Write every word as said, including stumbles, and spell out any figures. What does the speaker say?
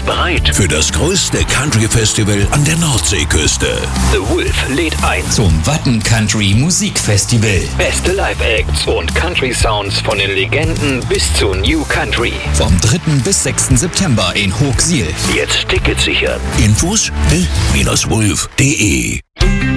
bereit für das größte Country-Festival an der Nordseeküste. The Wolf lädt ein zum Watten Country Musikfestival. Beste Live-Acts und Country-Sounds von den Legenden bis zu New Country. Vom dritten bis sechsten September in Hochsiel. Jetzt Tickets sichern. Infos w Wolf punkt de